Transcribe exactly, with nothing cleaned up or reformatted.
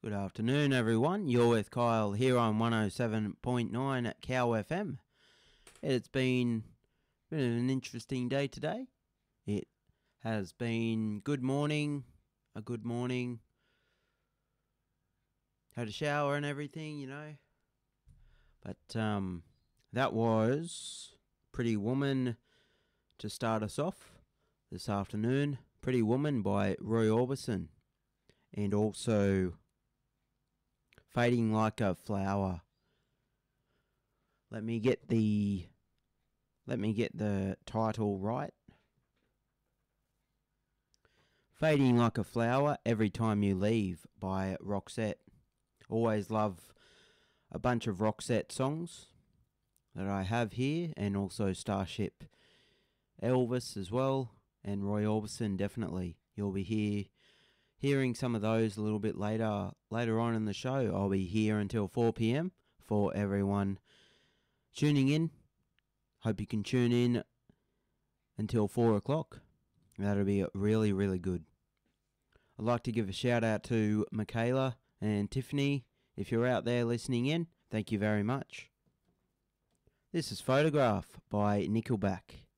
Good afternoon, everyone. You're with Kyle here on one oh seven point nine at Cow F M. It's been, been an interesting day today. It has been good morning, a good morning. Had a shower and everything, you know. But um, that was Pretty Woman to start us off this afternoon. Pretty Woman by Roy Orbison. And also Fading Like a Flower. Let me get the let me get the title right. Fading Like a Flower, Every Time You Leave by Roxette. Always love a bunch of Roxette songs that I have here, and also Starship Elvis as well, and Roy Orbison definitely. You'll be here hearing some of those a little bit later later on in the show. I'll be here until four p.m. for everyone tuning in. Hope you can tune in until four o'clock. That'll be really, really good. I'd like to give a shout out to Michaela and Tiffany. If you're out there listening in, thank you very much. This is Photograph by Nickelback.